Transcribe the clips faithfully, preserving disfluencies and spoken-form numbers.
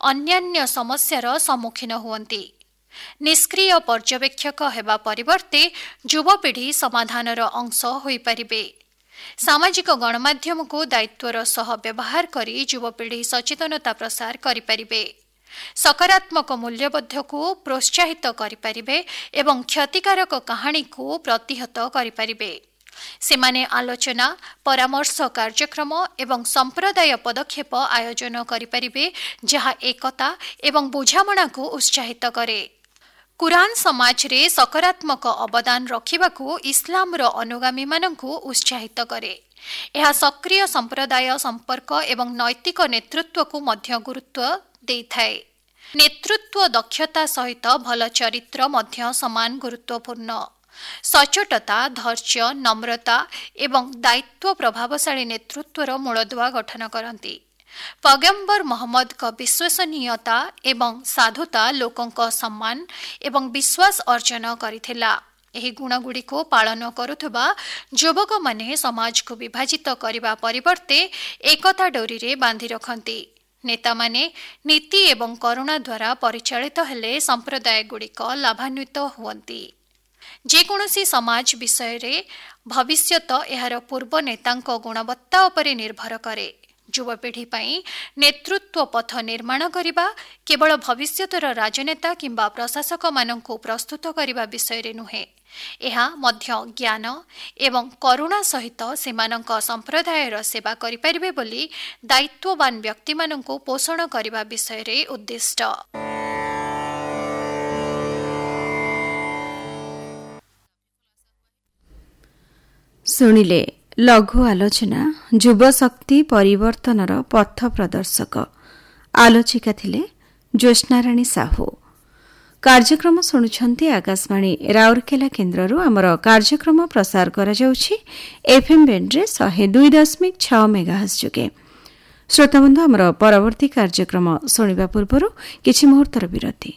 अन्यान्य समस्यार सम्मुखीन हुअन्ति। निष्क्रिय पर्यवेक्षक हेबा परिवर्ते युवपीढ़ी समाधानर अंश होई परिबे। सामाजिक गणमाध्यम को दायित्वर सह व्यवहार करी युवपीढ़ी सचेतनता प्रसार करि परिबे। सकारात्मक मूल्यबोध को प्रोत्साहित करि परिबे एवं क्षतिकारक कहानी को प्रतिहत करि परिबे। सेमाने आलोचना, परामर्श कार्यक्रम एवं संप्रदाय पदक्षेप आयोजन करि परिबे जहा एकता एवं बुझामणा को उत्साहित करे। कुरान समाज रे सकारात्मक अवदान रखिबाकू इस्लाम रो अनुगामी माननकू उत्साहित करे। यह सक्रिय संप्रदाय संपर्क एवं नैतिक नेतृत्व को मध्य गुरुत्व देइथाय। नेतृत्व दक्षता सहित भल चरित्र मध्य समान गुरुत्वपूर्ण। सचोटता, धैर्य, नम्रता एवं दायित्व प्रभावशाली नेतृत्वर मूलदुआ गठन करती। पैगंबर मोहम्मद का विश्वसनीयता एवं साधुता लोकंक सम्मान एवं विश्वास अर्जन करिथिला। एही गुणगुड़ी को पालन करुथबा युवक माने समाज को विभाजित करिबा परिवर्ते एकता डोरी रे बांधि रखंती। नेता माने नीति एवं करुणा द्वारा परिचालित हेले संप्रदाय गुड़िक लाभान्वित हुअन्ति। जेकोसी समाज विषय रे भविष्यत एहार पूर्व नेतांक गुणवत्ता उपरे निर्भर करे। युवपीढ़ी पाई नेतृत्व पथ निर्माण करिबा केवल भविष्यतर राजनेता किंबा प्रशासक माननकु प्रस्तुत करिबा विषय रे नुहे। एहा मध्य ज्ञान एवं करुणा सहित सेमानंक संप्रदायर सेवा करि परिबे बोली दायित्ववान व्यक्ति माननकु पोषण करिबा विषय रे उद्दिष्ट। सुनिले लघु आलोचना युव शक्ति परिवर्तनर पथ प्रदर्शक। आलोचिका थिले ज्योत्स्नाराणी साहू। कार्यक्रम शुणुछंती आकाशवाणी राउरकेला केन्द्ररू आमर कार्यक्रम प्रसार करा जाउछि एफएम बैंड रे एक सौ दो दशमलव छह मेगाहर्ट्ज जोगे। श्रोताबंधु आमर परवर्ती कार्यक्रम शुणिबा पूर्वरु किछि मुहूर्तर विरति।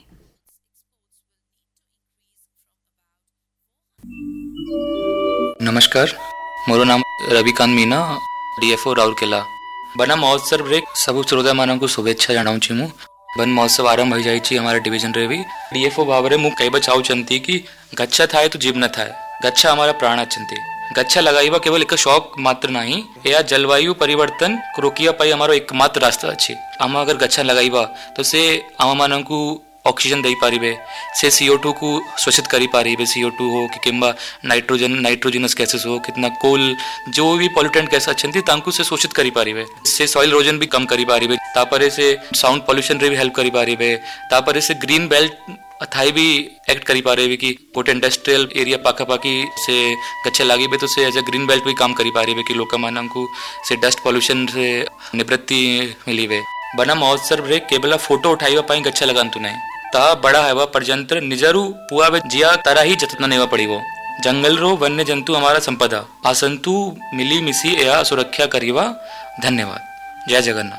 नमस्कार, मोर नाम रविकांत मीना, डीएफओ राउरकेला। बना महोत्सव रे सब श्रोता मान को शुभेच्छा जनाऊँ। मु बन महोत्सव आरंभ हो जाइए हमारे डिविजन रे भी। डीएफओ भाव में मुझे कहबा चाहूँगी कि गच्छा थाए तो जीव न थाए। गच्छा हमारा प्राण अच्छे। गच्छा लगाइबा केवल एक शौक मात्र नहीं, यह जलवायु परिवर्तन को रोकिया पाई हमारा एकमात्र रास्ता अच्छे। आम अगर गच्छा लगाइबा तो से आम मान को ऑक्सीजन दे पारिबे, से सीओ टू को शोषित करी पारिबे। सीओ टू हो कि किंबा नाइट्रोजन नाइट्रोजिनस गैसेस हो, कितना कोल जो भी पॉल्यूटेंट गैस अच्छे तांकु से शोषित करी पारिबे। से सॉइल इरोजन भी कम करी पारिबे। तापरे से साउंड पॉल्यूशन रे भी हेल्प करी पारिबे। तापरे से ग्रीन बेल्ट अथाई भी एक्ट करी पारिबे कि गोटे इंडस्ट्रियल एरिया पाखापाखी से गच्छा लागिबे तो से एज अ ग्रीन बेल्ट भी काम करी पारिबे कि लोक माननकु से डस्ट पॉल्यूशन से निवृत्ति मिलिबे। बना महोत्सव रे केवल फोटो उठाइबा पाई गच्छा लगांतु नहीं, ता बड़ा हेवा पर्यंत निजरू पुआ जिया तारा ही जतन नेवा पड़िबो। जंगल रो वन्य जंतु हमारा संपदा आसंतु मिली मिसी या सुरक्षा करिवा। धन्यवाद। जय जगन्नाथ।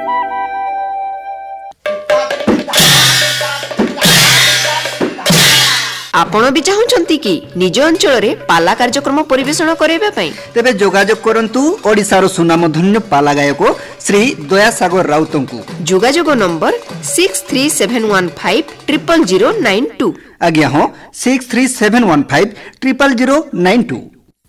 आपण भी चाहूछंती कि निज अंचल रे पाला कार्यक्रम परिवेषण करेबा पई तेबे जोगाजोग करंतु ओडिसा रो सुनामधन्य पाला गायक Shri Dayasagar राउतंकु। जोगाजोग number six three seven one five triple zero nine to. आज्ञा हो six three seven one five triple zero nine to.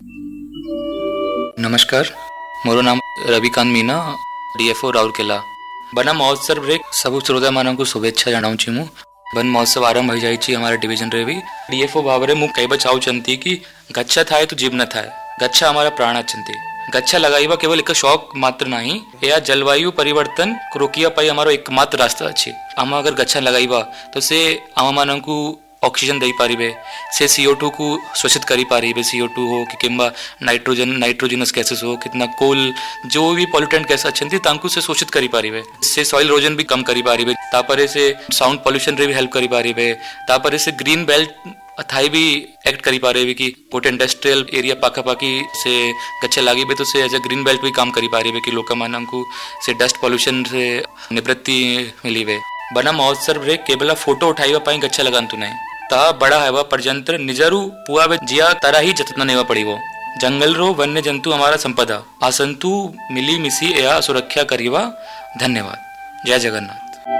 नमस्कार, मोर नाम रविकांत मीना, डीएफओ राउरकेला। बना महोत्सव रे सब श्रोता मान को शुभेच्छा जनाऊँ। मु बन महोत्सव आरंभ हो जाइए हमारे डिविजन रे भी। डीएफओ भाव में मुझे कहबा चाहूँगी कि गच्छा थाए तो जीव न थाए। गच्छा हमारा प्राण अच्छे। गच्छा लगाइबा केवल एक शौक मात्र नहीं, यह जलवायु परिवर्तन को रोकिया पाई हमारा एकमात्र रास्ता अच्छे। आम अगर गच्छा लगाइबा तो से आम मान को ऑक्सीजन दे पारिबे, से सीओ टू को शोषित करी पारिबे। सीओ टू हो कि किंबा नाइट्रोजन नाइट्रोजिनस गैसेस हो, कितना कोल जो भी पॉल्यूटेंट गैस अच्छे तांकु से शोषित करी पारिबे। से सॉइल इरोजन भी कम करी पारिबे। तापरे से साउंड पॉल्यूशन रे भी हेल्प करी पारिबे। तापरे से ग्रीन बेल्ट अथाई भी एक्ट करी पारिबे कि गोटे इंडस्ट्रियल एरिया पाखापाखी से गच्छा लागिबे तो से एज अ ग्रीन बेल्ट भी काम करी पारिबे कि लोक माननकु से डस्ट पॉल्यूशन से निवृत्ति मिलिबे। बना महोत्सव रे केवल फोटो उठाइबा पाई गच्छा लगांतु नहीं, ता बड़ा हेवा पर्यंत निजरू पुआ जिया तारा ही जतन नेवा पड़िबो। जंगल रो वन्य जंतु हमारा संपदा आसंतु मिली मिसी या सुरक्षा करिवा। धन्यवाद। जय जगन्नाथ।